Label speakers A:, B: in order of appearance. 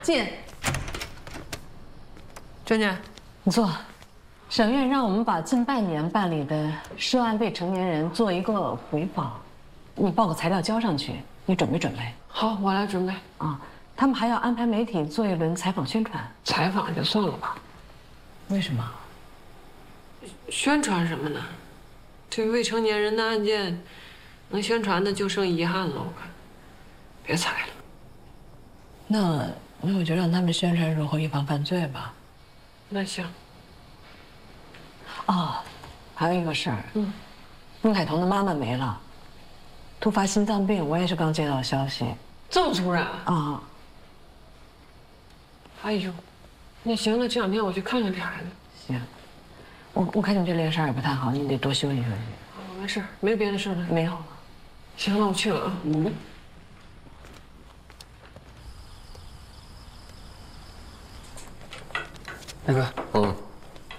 A: 进。娟娟，
B: 你坐。省院让我们把近半年办理的涉案未成年人做一个回访，你报个材料交上去，你准备准备。
A: 好，我来准备
B: 啊。他们还要安排媒体做一轮采访宣传。
A: 采访就算了吧。
B: 为什么？
A: 宣传什么呢？对未成年人的案件，能宣传的就剩遗憾了。我看，别采了。
B: 那我就让他们宣传如何预防犯罪吧。
A: 那行。
B: 哦，还有一个事儿，孟海彤的妈妈没了，突发心脏病，我也是刚接到消息。
A: 这么突然
B: 啊？
A: 哎呦，那行，那这两天我去看看这孩子。
B: 行，我看你这连伤也不太好，你得多休息休息。
A: 没事，没别的事了。
B: 没有了。
A: 行，那我去了啊。
C: 大哥，